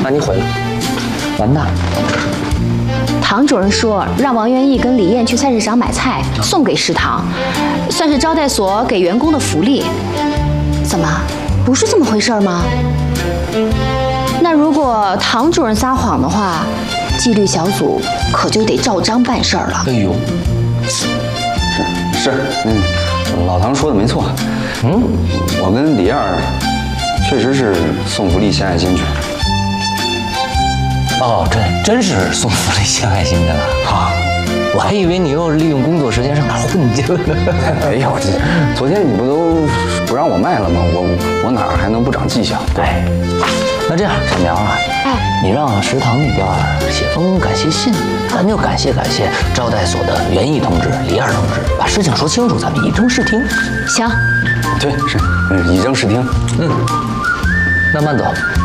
那你毁了，完蛋。 唐主任说让王元义跟李艳去菜市场买菜送给食堂，算是招待所给员工的福利。怎么，不是这么回事吗？那如果唐主任撒谎的话，纪律小组可就得照章办事儿了。 哎呦， 是，老唐说的没错。我跟李燕确实是送福利献爱心去。 哦，真是送福利献爱心去了啊！我还以为你又利用工作时间上哪混去了呢。 没有，昨天你不都不让我卖了吗？我哪还能不长记性？ 对，那这样，沈苗啊，你让食堂那边写封感谢信，咱就感谢招待所的袁毅同志、李燕同志，把事情说清楚，咱们以正视听。 行， 对，是以正视听。 那慢走。